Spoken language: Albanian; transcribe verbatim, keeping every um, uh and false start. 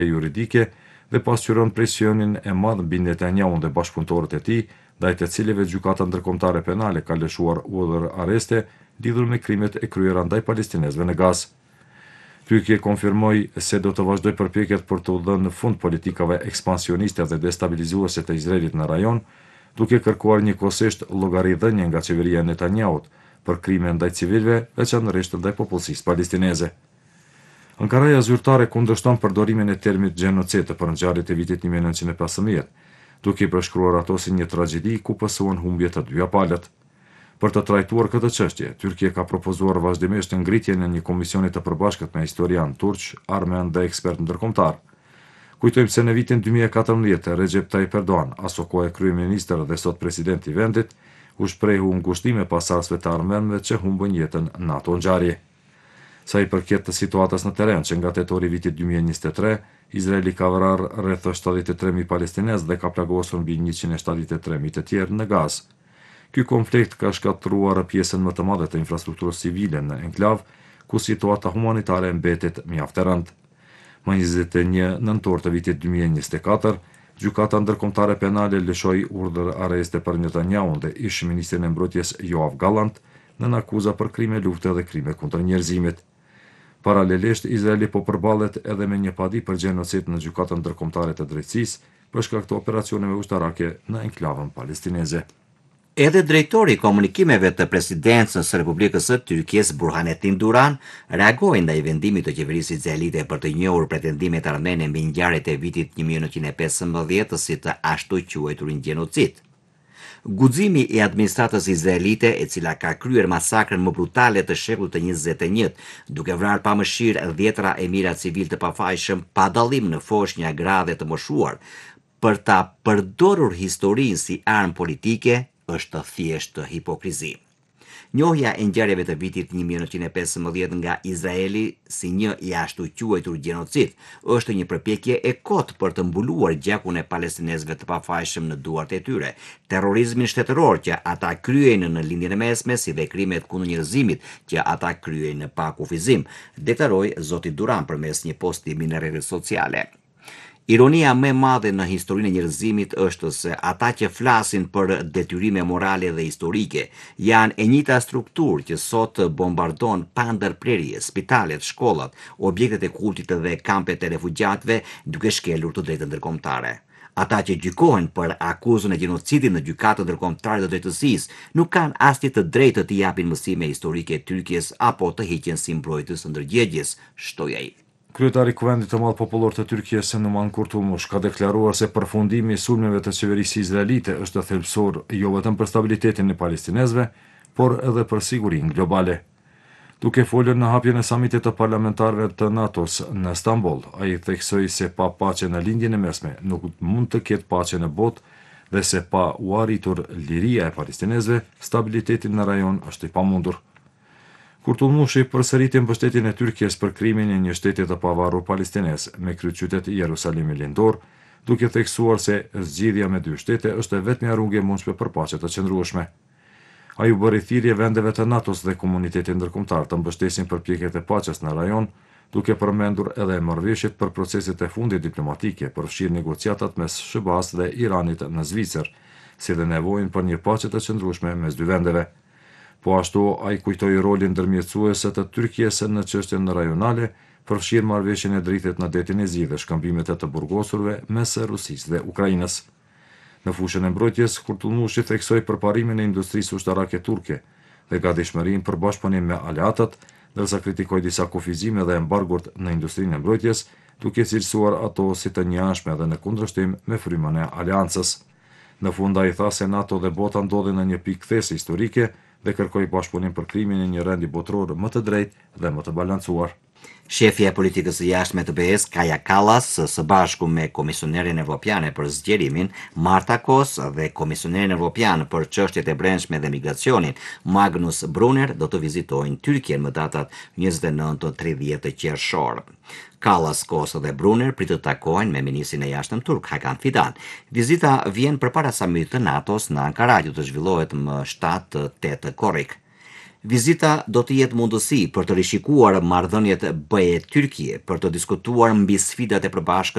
juridike dhe pasqyron presionin e madh mbi Netanyahu dhe bashkëpunëtorët e tij, ndaj të cilëve gjykata ndërkombëtare penale ka lëshuar urdhër arreste lidhur me krimet e kryera ndaj palestinezëve në Gazë. Tyrkia konfirmoi se do të vazhdoj përpjekjet për të dhënë fund politikave ekspansioniste dhe destabilizuese të Izraelit në rajon, duke kërkuar njëkohësisht llogaridhënie nga qeveria e Netanyahut për krime ndaj civilëve, veçanërisht ndaj popullsisë palestineze. Ankaraja zyrtare kundërshton përdorimin e termit gjenocid për ngjarjet e vitit një mijë e nëntëqind e pesëmbëdhjetë, duke i përshkruar ato si një tragjedi ku pësohen humbje të dyja palët. Për të trajtuar këtë çështje, Tyrkia ka propozuar vazhdimisht ngritjen e një komisioni të përbashkët me historian turq, armën dhe ekspert ndërkombëtar. Kujtojmë se në vitin dy mijë e katërmbëdhjetë, Recep Tayyip Erdogan, aso kohë kryeministër dhe sot president i vendit, u shprehu ngushtime pas arsve të armenëve që humbën jetën në ato ngjarje. Sa i përket të situatës në teren, që nga tetori vitit dy mijë e njëzet e tre, Izraeli ka vrarë rreth shtatëdhjetë e tre mijë palestinezë dhe ka plagosur mbi njëqind e shtatëdhjetë e tre mijë të tjerë në Gazë. Ky konflikt ka shkatëruar pjesën më të madhe të infrastrukturës civile në enklav, ku situata humanitare mbetet mjaft e rëndë. Më njëzet e një nëntor të vitit dy mijë e njëzet e katër, gjykata ndërkombëtare penale lëshoi urdhër arreste për Netanyahu dhe ish ministrin e mbrojtjes Yoav Gallant në akuza për krime lufte dhe krime kundër njerëzimit. Paralelisht, Izraeli po përballet edhe me një padi për gjenocid në gjykatën ndërkombëtare të drejtësisë për shkak të operacioneve ushtarake në enklavën palestineze. Edhe drejtori i komunikimeve të presidencës së Republikës së Tyrkisë Burhanettin Duran reagoi ndaj vendimit të qeverisë izraelite për të njohur pretendimet armene mbi ngjarjet e vitit një mijë e nëntëqind e pesëmbëdhjetë si të ashtu quajturin gjenocid. Guximi i administratës izraelite, e cila ka kryer masakrën më brutale të shekullit të njëzet e njëjtë, duke vrarë pa mëshirë dhjetra e mijëra civil të pafajshëm pa dallim në foshnja, gradhe të moshuar, për ta përdorur historinë si armë politike, është thjesht hipokrizi. Njohja e ngjarjeve të vitit një mijë e nëntëqind e pesëmbëdhjetë nga Izraeli si një i ashtu quajtur gjenocid është një përpjekje e kotë për të mbuluar gjakun e palestinezëve të pafajshëm në duart e tyre, terrorizmin shtetëror që ata kryejnë në lindjen e mesme, si dhe krimet kundër njerëzimit që ata kryejnë në pa kufizim, deklaroi zoti Duran përmes një postimi në rrjetet sociale. Ironia më e madhe në historinë e njerëzimit është se ata që flasin për detyrime morale dhe historike janë e njëjta strukturë që sot bombardon pa ndërprerje spitalet, shkollat, objektet e kultit dhe kampet e refugjatëve, duke shkelur të drejtën ndërkombëtare. Ata që gjykohen për akuzën e gjenocidit në gjykatën ndërkombëtare të drejtësisë nuk kanë asnjë të drejtë të japin mësime historike Tyrkisë apo të hiqen si mbrojtës ndërgjegjes, shtoi ai. Kryetari i Kuvendit të Madh Popullor të Tyrkisë Numan Kurtulmush ka deklaruar se përfundimi i sulmeve të qeverisë izraelite është thelbësor jo vetëm për stabilitetin e palestinezëve, por edhe për sigurinë globale. Duke folur në hapjen e samitit të parlamentarëve të NATO-s në Stamboll, ai theksoi se pa paqe në lindjen e mesme nuk mund të ketë paqe në botë dhe se pa u arritur liria e palestinezëve, stabiliteti në rajon është i pamundur. Kurtulmushi përsëriti mbështetjen e Tyrkisë për krimin e një shteti të pavarur palestinez me kryeqytet Jerusalemi lindor, duke theksuar se zgjidhja me dy shtete është e vetmja rrugë e mundshme për paqe të qëndrueshme. Ai u bëri thirrje vendeve të NATO-s dhe komunitetit ndërkombëtar të mbështesin përpjekjet e paqes në rajon, duke përmendur edhe marrëveshjet për proceset e fundit diplomatike për fshirë negociatat mes S B A-s dhe Iranit në Zvicër, si dhe nevojën për një paqe të qëndrueshme mes dy vendeve. Po ashtu, ai kujtoi rolin ndërmjetësuese të Tyrkisë në çështjen rajonale, përfshirë marrëveshjen e dritit në detin e Zi dhe shkëmbimet e të burgosurve mes Rusisë dhe Ukrainës. Në fushën e mbrojtjes, Kurtulmushi theksoi përparimin e industrisë ushtarake turke dhe gatishmërinë për bashkëpunim me aleatët, ndërsa kritikoi disa kufizime dhe embargot në industrinë e mbrojtjes, duke cilësuar ato si të njëanshme dhe në kundërshtim me frymën e aleancës. Në fund ai tha se NATO dhe bota ndodhin në një pikë kthese historike dhe kërkoi bashkëpunim për krimin e një rendi botror më të drejtë dhe më të balancuar. Shefja e politikës së jashtme të B E S, Kaja Kallas, së bashku me Komisionerin Evropiane për zgjerimin, Marta Kos dhe Komisionerin Evropian për çështjet e brendshme dhe migracionin, Magnus Brunner, do të vizitojnë Tyrkinë më datat njëzet e nëntë e tridhjetë qershor. Kallas, Kos dhe Brunner pritet të takohen me ministrin e jashtëm turk Hakan Fidan. Vizita vjen përpara samitit të NATO-s në Ankara, që të zhvillohet më shtatë tetë korrik. Vizita do të jetë mundësi për të rishikuar marrëdhëniet B E Turkie, për të diskutuar mbi sfidat e përbashkëta